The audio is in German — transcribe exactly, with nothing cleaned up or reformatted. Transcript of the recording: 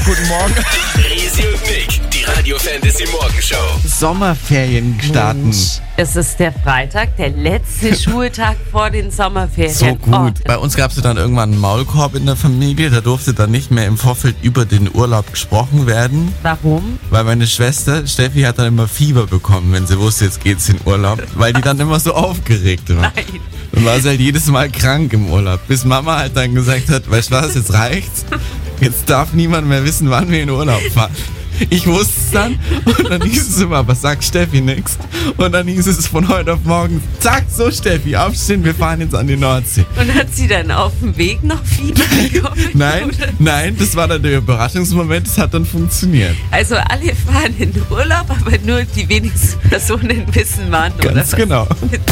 Guten Morgen. Resi und Nick, die Radio Fantasy Morgenshow. Sommerferien starten. Es ist der Freitag, der letzte Schultag vor den Sommerferien. So gut. Oh, Bei uns gab es dann irgendwann einen Maulkorb in der Familie. Da durfte dann nicht mehr im Vorfeld über den Urlaub gesprochen werden. warum? Weil meine Schwester, Steffi, hat dann immer Fieber bekommen, wenn sie wusste, jetzt geht's in Urlaub. Weil die dann immer so aufgeregt war. Nein. Dann war sie halt jedes Mal krank im Urlaub. Bis Mama halt dann gesagt hat, weißt du was, jetzt reicht's. Jetzt darf niemand mehr wissen, wann wir in Urlaub fahren. Ich wusste es dann und dann hieß es immer, aber sag Steffi nix. Und dann hieß es von heute auf morgen, zack, so Steffi, aufstehen, wir fahren jetzt an die Nordsee. Und hat sie dann auf dem Weg noch Fieber bekommen? Nein, Oder? nein, das war dann der Überraschungsmoment, das hat dann funktioniert. Also alle fahren in Urlaub, aber nur die wenigsten Personen wissen wann. Ganz oder was? genau.